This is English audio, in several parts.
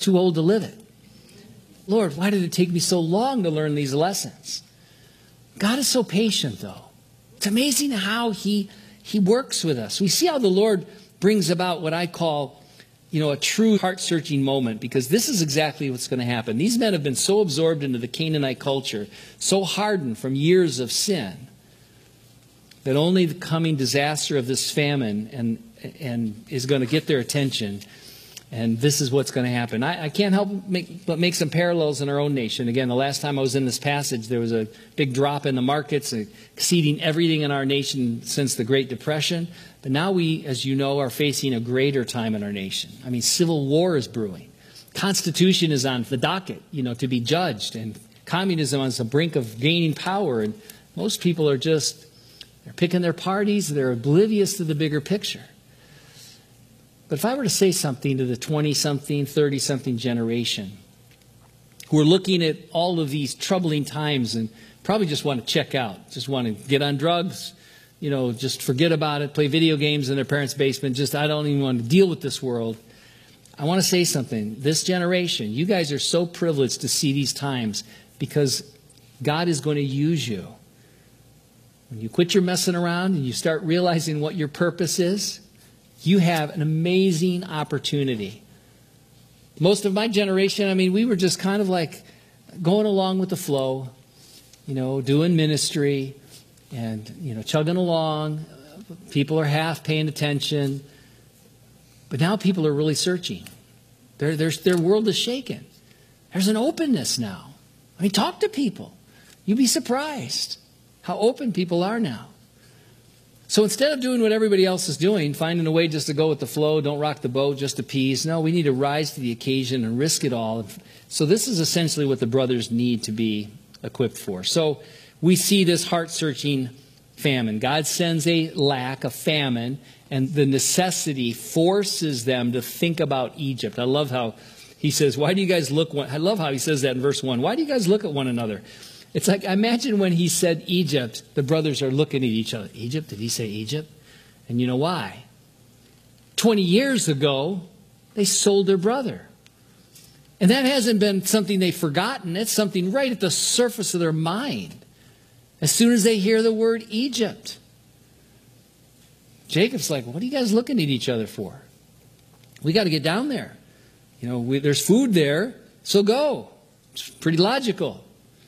too old to live it. Lord, why did it take me so long to learn these lessons? God is so patient, though. It's amazing how He works with us. We see how the Lord brings about what I call, a true heart-searching moment, because this is exactly what's going to happen. These men have been so absorbed into the Canaanite culture, so hardened from years of sin, that only the coming disaster of this famine and is going to get their attention. And this is what's going to happen. I can't help but make some parallels in our own nation. Again, the last time I was in this passage, there was a big drop in the markets, exceeding everything in our nation since the Great Depression. But now we, as you know, are facing a greater time in our nation. I mean, civil war is brewing. Constitution is on the docket, to be judged. And communism on the brink of gaining power. And most people are they're picking their parties. They're oblivious to the bigger picture. But if I were to say something to the 20-something, 30-something generation who are looking at all of these troubling times and probably just want to check out, just want to get on drugs, just forget about it, play video games in their parents' basement, I don't even want to deal with this world. I want to say something. This generation, you guys are so privileged to see these times because God is going to use you. When you quit your messing around and you start realizing what your purpose is, you have an amazing opportunity. Most of my generation, we were just kind of like going along with the flow, doing ministry and, chugging along. People are half paying attention. But now people are really searching. Their world is shaken. There's an openness now. Talk to people. You'd be surprised how open people are now. So instead of doing what everybody else is doing, finding a way just to go with the flow, don't rock the boat, just appease, no, we need to rise to the occasion and risk it all. So this is essentially what the brothers need to be equipped for. So we see this heart-searching famine. God sends a lack, a famine, and the necessity forces them to think about Egypt. I love how he says, why do you guys look? I love how he says that in verse 1. Why do you guys look at one another? It's like, imagine when he said Egypt, the brothers are looking at each other. Egypt? Did he say Egypt? And you know why? 20 years ago, they sold their brother. And that hasn't been something they've forgotten. It's something right at the surface of their mind. As soon as they hear the word Egypt. Jacob's like, what are you guys looking at each other for? We got to get down there. There's food there, so go. It's pretty logical.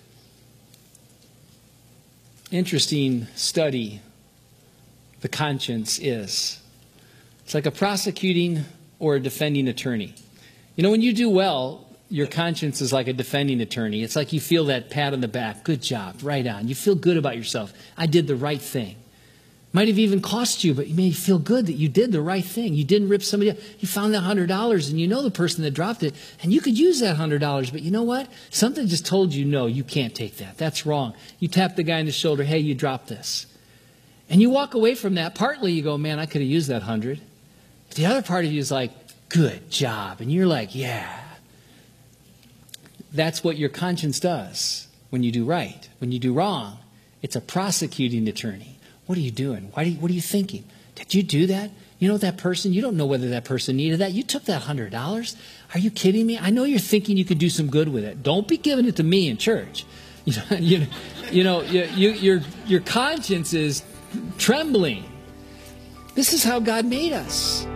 Interesting study the conscience is. It's like a prosecuting or a defending attorney. When you do well, your conscience is like a defending attorney. It's like you feel that pat on the back. Good job. Right on. You feel good about yourself. I did the right thing. Might have even cost you, but you may feel good that you did the right thing. You didn't rip somebody up. You found that $100 and you know the person that dropped it and you could use that $100, but you know what? Something just told you, no, you can't take that. That's wrong. You tap the guy on the shoulder, hey, you dropped this. And you walk away from that. Partly you go, man, I could have used that 100. But the other part of you is like, good job. And you're like, yeah. That's what your conscience does when you do right. When you do wrong, it's a prosecuting attorney. What are you doing? What are you thinking? Did you do that? That person, you don't know whether that person needed that. You took that $100. Are you kidding me? I know you're thinking you could do some good with it. Don't be giving it to me in church. Your conscience is trembling. This is how God made us.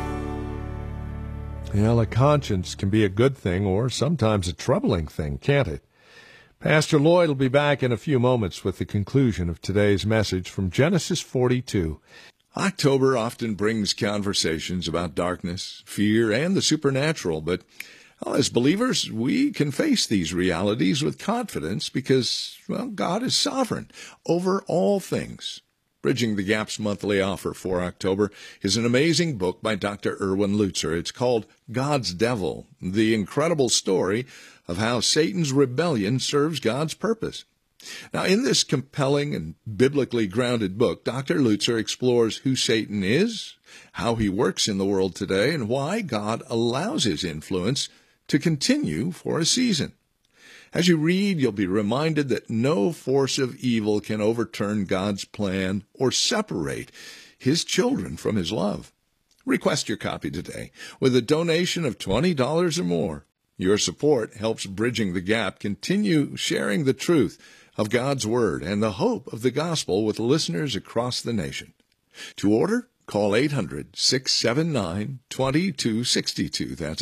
Well, a conscience can be a good thing or sometimes a troubling thing, can't it? Pastor Lloyd will be back in a few moments with the conclusion of today's message from Genesis 42. October often brings conversations about darkness, fear, and the supernatural, but as believers, we can face these realities with confidence because, God is sovereign over all things. Bridging the Gap's monthly offer for October is an amazing book by Dr. Erwin Lutzer. It's called God's Devil, the incredible story of how Satan's rebellion serves God's purpose. Now, in this compelling and biblically grounded book, Dr. Lutzer explores who Satan is, how he works in the world today, and why God allows his influence to continue for a season. As you read, you'll be reminded that no force of evil can overturn God's plan or separate his children from his love. Request your copy today with a donation of $20 or more. Your support helps Bridging the Gap continue sharing the truth of God's Word and the hope of the gospel with listeners across the nation. To order, call 800-679-2262. That's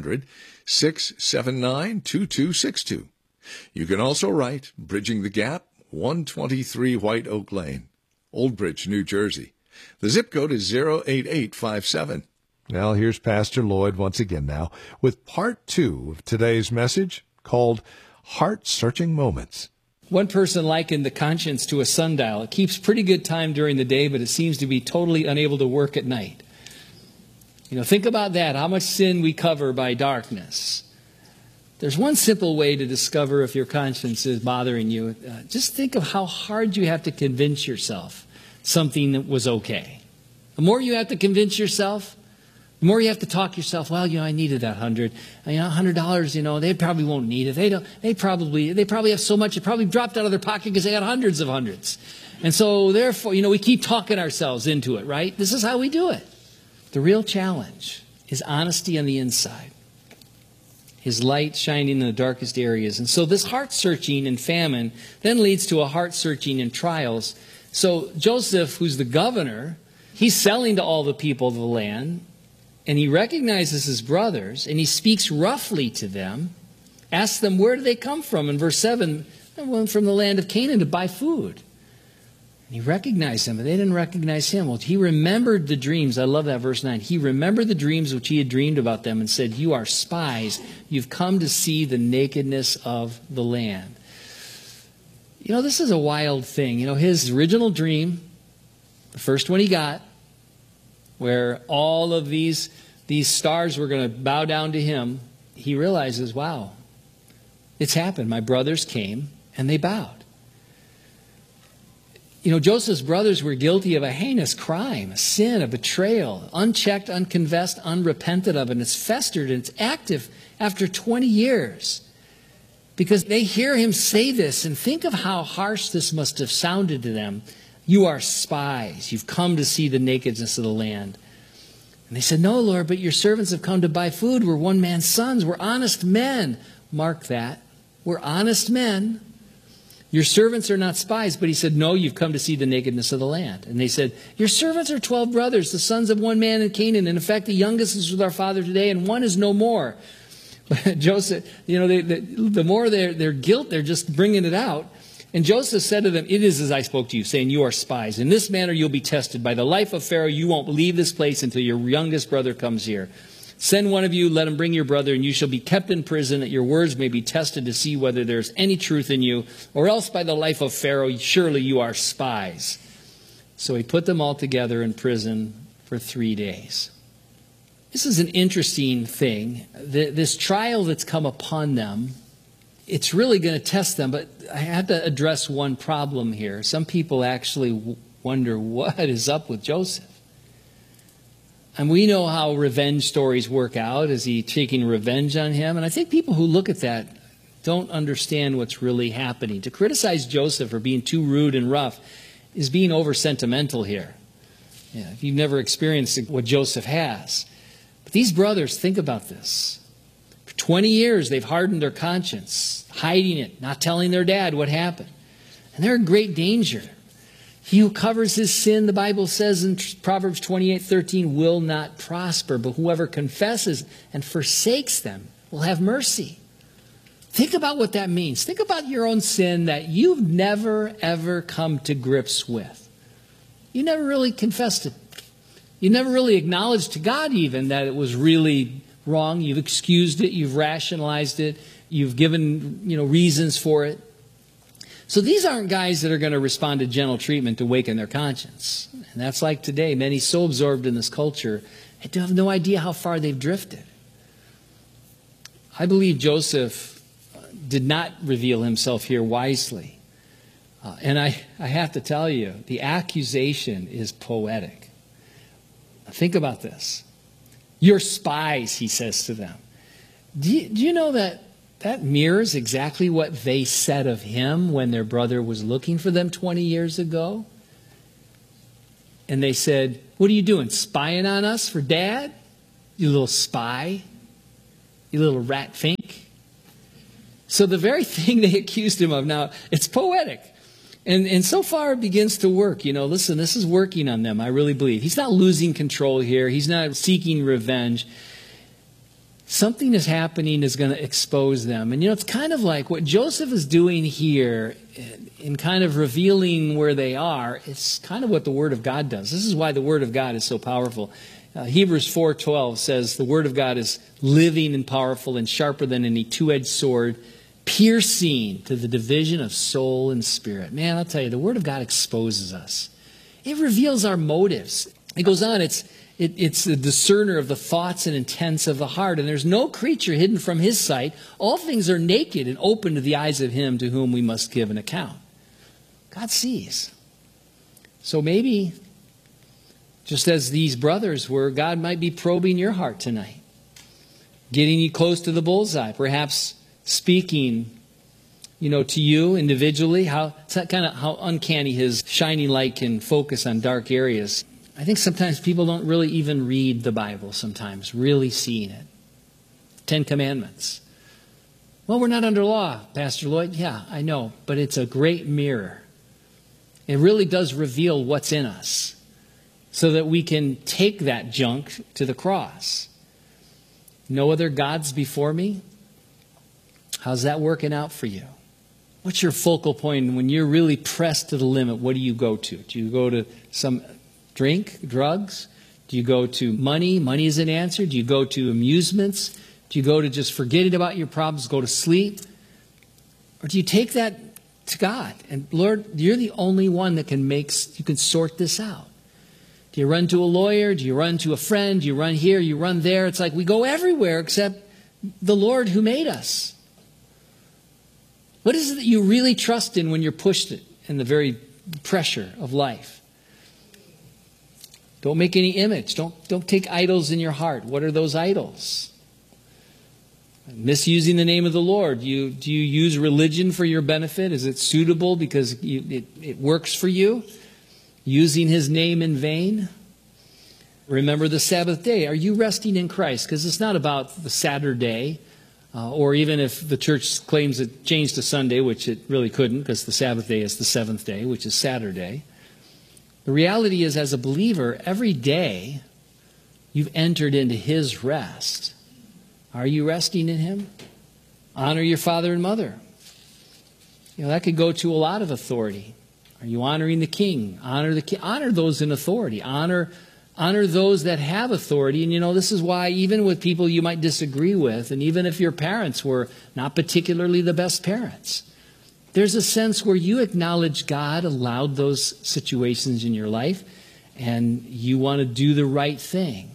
800-679-2262. You can also write Bridging the Gap, 123 White Oak Lane, Old Bridge, New Jersey. The zip code is 08857. Now here's Pastor Lloyd once again now with part 2 of today's message called Heart-Searching Moments. One person likened the conscience to a sundial. It keeps pretty good time during the day, but it seems to be totally unable to work at night. Think about that, how much sin we cover by darkness. There's one simple way to discover if your conscience is bothering you. Just think of how hard you have to convince yourself something that was okay. The more you have to convince yourself, the more you have to talk yourself, well, I needed that $100. $100, they probably won't need it. They probably have so much, it probably dropped out of their pocket because they got hundreds of hundreds. And so therefore, we keep talking ourselves into it, right? This is how we do it. The real challenge is honesty on the inside. His light shining in the darkest areas. And so this heart searching in famine then leads to a heart searching in trials. So Joseph, who's the governor, he's selling to all the people of the land. And he recognizes his brothers, and he speaks roughly to them, asks them, where do they come from? In verse 7, they went from the land of Canaan to buy food. And he recognized them, but they didn't recognize him. Well, he remembered the dreams. I love that, verse 9. He remembered the dreams which he had dreamed about them and said, you are spies. You've come to see the nakedness of the land. This is a wild thing. His original dream, the first one he got, where all of these stars were going to bow down to him, he realizes, wow, it's happened. My brothers came and they bowed. Joseph's brothers were guilty of a heinous crime, a sin, a betrayal, unchecked, unconfessed, unrepented of, and it's festered and it's active after 20 years. Because they hear him say this, and think of how harsh this must have sounded to them. You are spies. You've come to see the nakedness of the land. And they said, no, Lord, but your servants have come to buy food. We're one man's sons. We're honest men. Mark that. We're honest men. Your servants are not spies. But he said, no, you've come to see the nakedness of the land. And they said, your servants are 12 brothers, the sons of one man in Canaan. In effect, the youngest is with our father today, and one is no more. But Joseph, the more their guilt, they're just bringing it out. And Joseph said to them, it is as I spoke to you, saying, you are spies. In this manner you'll be tested. By the life of Pharaoh, you won't leave this place until your youngest brother comes here. Send one of you, let him bring your brother, and you shall be kept in prison, that your words may be tested to see whether there's any truth in you. Or else by the life of Pharaoh, surely you are spies. So he put them all together in prison for 3 days. This is an interesting thing. This trial that's come upon them, it's really going to test them, but I have to address one problem here. Some people actually wonder what is up with Joseph. And we know how revenge stories work out. Is he taking revenge on him? And I think people who look at that don't understand what's really happening. To criticize Joseph for being too rude and rough is being over-sentimental here. If you've never experienced what Joseph has. But these brothers, think about this. 20 years they've hardened their conscience, hiding it, not telling their dad what happened. And they're in great danger. He who covers his sin, the Bible says in Proverbs 28:13, will not prosper. But whoever confesses and forsakes them will have mercy. Think about what that means. Think about your own sin that you've never, ever come to grips with. You never really confessed it. You never really acknowledged to God even that it was really wrong. You've excused it. You've rationalized it. You've given, reasons for it. So these aren't guys that are going to respond to gentle treatment to awaken their conscience. And that's like today. Many so absorbed in this culture, they have no idea how far they've drifted. I believe Joseph did not reveal himself here wisely. And I have to tell you, the accusation is poetic. Think about this. You're spies, he says to them. Do you know that mirrors exactly what they said of him when their brother was looking for them 20 years ago? And they said, what are you doing, spying on us for Dad? You little spy. You little rat fink. So the very thing they accused him of, now, it's poetic. And so far it begins to work. Listen, this is working on them, I really believe. He's not losing control here. He's not seeking revenge. Something is happening is going to expose them. And it's kind of like what Joseph is doing here in kind of revealing where they are. It's kind of what the Word of God does. This is why the Word of God is so powerful. Hebrews 4:12 says the Word of God is living and powerful and sharper than any two-edged sword, piercing to the division of soul and spirit. Man, I'll tell you, the Word of God exposes us. It reveals our motives. It goes on, it's the discerner of the thoughts and intents of the heart. And there's no creature hidden from His sight. All things are naked and open to the eyes of Him to whom we must give an account. God sees. So maybe, just as these brothers were, God might be probing your heart tonight, getting you close to the bullseye, perhaps speaking, to you individually. It's kind of how uncanny His shining light can focus on dark areas. I think sometimes people don't really even read the Bible sometimes, really seeing it. 10 Commandments. Well, we're not under law, Pastor Lloyd. Yeah, I know, but it's a great mirror. It really does reveal what's in us so that we can take that junk to the cross. No other gods before me? How's that working out for you? What's your focal point when you're really pressed to the limit? What do you go to? Do you go to some drink, drugs? Do you go to money? Money is an answer. Do you go to amusements? Do you go to just forgetting about your problems, go to sleep? Or do you take that to God? And Lord, you're the only one that you can sort this out. Do you run to a lawyer? Do you run to a friend? Do you run here? You run there? It's like we go everywhere except the Lord who made us. What is it that you really trust in when you're pushed in the very pressure of life? Don't make any image. Don't take idols in your heart. What are those idols? Misusing the name of the Lord. Do you use religion for your benefit? Is it suitable because it works for you? Using His name in vain? Remember the Sabbath day. Are you resting in Christ? Because it's not about the Saturday. Or even if the church claims it changed to Sunday, which it really couldn't, because the Sabbath day is the seventh day, which is Saturday. The reality is, as a believer, every day you've entered into His rest. Are you resting in Him? Honor your father and mother. That could go to a lot of authority. Are you honoring the king? Honor the king. Honor those in authority. Honor those that have authority. And this is why even with people you might disagree with, and even if your parents were not particularly the best parents, there's a sense where you acknowledge God allowed those situations in your life, and you want to do the right thing.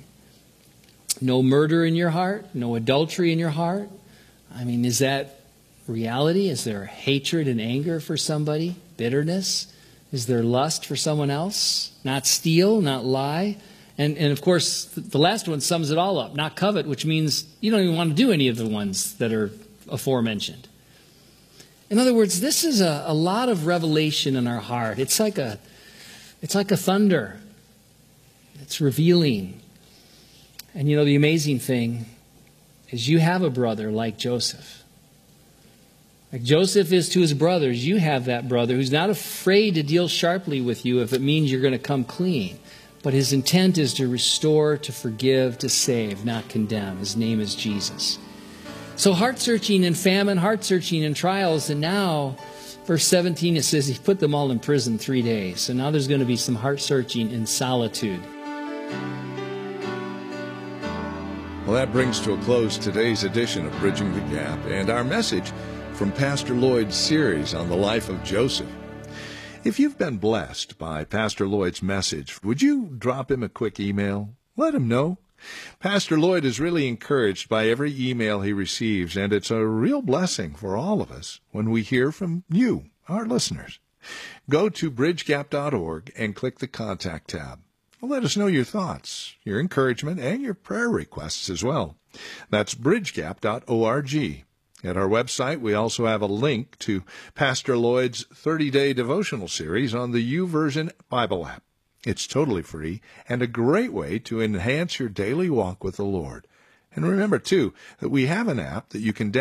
No murder in your heart, no adultery in your heart. I mean, is that reality? Is there hatred and anger for somebody? Bitterness? Is there lust for someone else? Not steal, not lie. And of course, the last one sums it all up. Not covet, which means you don't even want to do any of the ones that are aforementioned. In other words, this is a lot of revelation in our heart. It's like a thunder. It's revealing. And the amazing thing is you have a brother like Joseph. Like Joseph is to his brothers, you have that brother who's not afraid to deal sharply with you if it means you're going to come clean. But his intent is to restore, to forgive, to save, not condemn. His name is Jesus. So heart-searching in famine, heart-searching in trials, and now, verse 17, it says he put them all in prison 3 days. So now there's going to be some heart-searching in solitude. Well, that brings to a close today's edition of Bridging the Gap and our message from Pastor Lloyd's series on the life of Joseph. If you've been blessed by Pastor Lloyd's message, would you drop him a quick email? Let him know. Pastor Lloyd is really encouraged by every email he receives, and it's a real blessing for all of us when we hear from you, our listeners. Go to bridgegap.org and click the Contact tab. Let us know your thoughts, your encouragement, and your prayer requests as well. That's bridgegap.org. At our website, we also have a link to Pastor Lloyd's 30-day devotional series on the YouVersion Bible app. It's totally free and a great way to enhance your daily walk with the Lord. And remember, too, that we have an app that you can